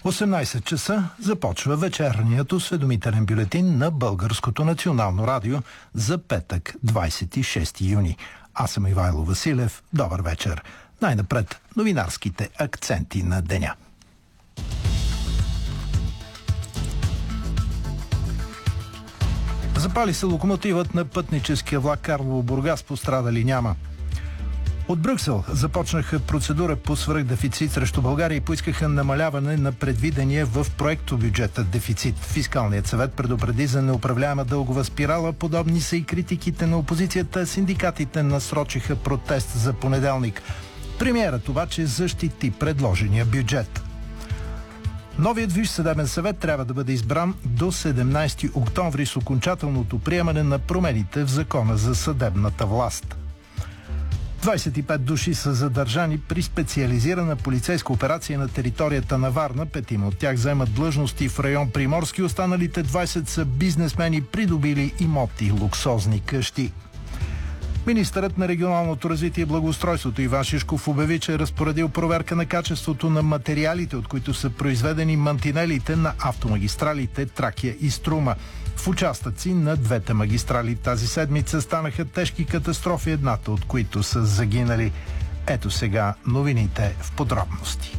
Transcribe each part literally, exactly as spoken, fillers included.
осемнайсет часа започва вечерният осведомителен бюлетин на Българското национално радио за петък, двайсет и шести юни. Аз съм Ивайло Василев. Добър вечер. Най-напред новинарските акценти на деня. Запали се локомотивът на пътническия влак Карлово-Бургас, пострадали няма. От Брюксел започнаха процедура по свръхдефицит срещу България и поискаха намаляване на предвидения в проектобюджета дефицит. Фискалният съвет предупреди за неуправляема дългова спирала. Подобни са и критиките на опозицията. Синдикатите насрочиха протест за понеделник. Премиерът обаче защити предложения бюджет. Новият Висш съдебен съвет трябва да бъде избран до седемнайсети октомври с окончателното приемане на промените в Закона за съдебната власт. двайсет и пет души са задържани при специализирана полицейска операция на територията на Варна. Петима от тях заемат длъжности в район Приморски. Останалите двайсет са бизнесмени, придобили имоти, луксозни къщи. Министърът на регионалното развитие и благоустройството Иван Шишков обяви, че е разпоредил проверка на качеството на материалите, от които са произведени мантинелите на автомагистралите Тракия и Струма. В участъци на двете магистрали тази седмица станаха тежки катастрофи, едната от които са загинали. Ето сега новините в подробности.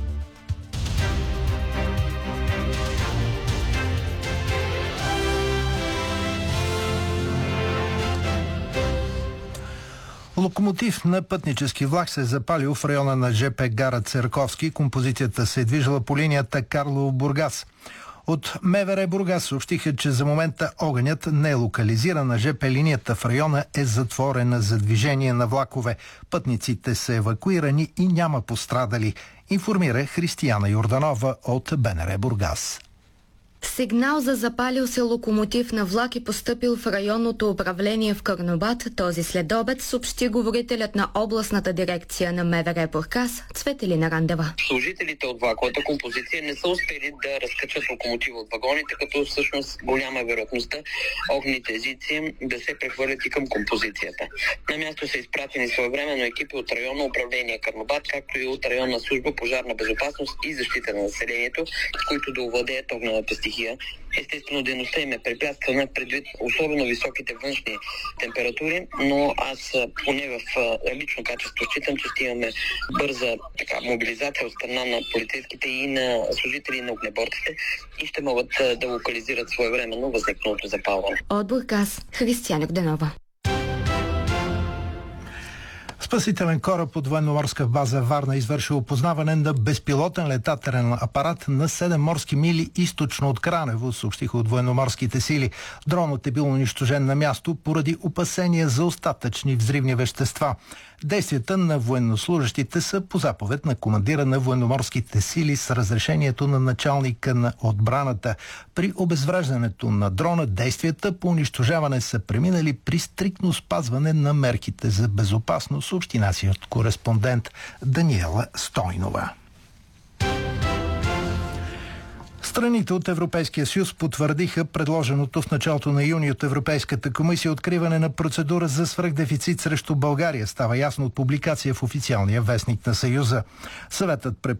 Локомотив на пътнически влак се е запалил в района на ЖП гара Церковски. Композицията се е движила по линията Карлово-Бургас. От МВР Бургас съобщиха, че за момента огънят не е локализиран, а ЖП линията в района е затворена за движение на влакове. Пътниците са евакуирани и няма пострадали, информира Християна Йорданова от БНР Бургас. Сигнал за запалил се локомотив на влак е постъпил в районното управление в Карнобат. Този следобед съобщи говорителят на областната дирекция на МВР Бургас Цветелина Рандева. Служителите от влаковата композиция не са успели да разкачат локомотива от вагоните, като всъщност голяма вероятността огнените езици да се прехвърлят и към композицията. На място са изпратени своевременно екипи от районно управление Карнобат, както и от районна служба пожарна безопасност и защита на населението, които да овладеят огнената стихия. Естествено, дейността им е препятствана предвид особено високите външни температури, но аз поне в лично качество считам, че ще имаме бърза така, мобилизация от страна на полицейските и на служители на огнеборците и ще могат да локализират своевременно възникналото запалване. От Бургас, Християна Йорданова. Спасителен кораб от военноморска база Варна извърши опознаване на безпилотен летателен апарат на седем морски мили източно от Кранево, съобщиха от военноморските сили. Дронът е бил унищожен на място поради опасения за остатъчни взривни вещества. Действията на военнослужащите са по заповед на командира на военноморските сили с разрешението на началника на отбраната. При обезвреждането на дрона действията по унищожаване са преминали при стриктно спазване на мерките за безопасност, съобщи нашият кореспондент Даниела Стойнова. Страните от Европейския съюз потвърдиха предложеното в началото на юни от Европейската комисия откриване на процедура за свръхдефицит срещу България. Става ясно от публикация в официалния вестник на Съюза. Съветът препоръчва